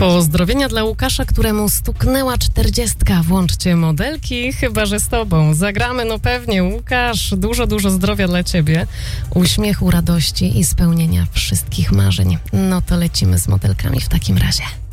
Pozdrowienia dla Łukasza, któremu stuknęła 40. Włączcie modelki, chyba że z tobą. Zagramy, no pewnie. Łukasz, dużo zdrowia dla ciebie, uśmiechu, radości i spełnienia wszystkich marzeń. No to lecimy z modelkami w takim razie.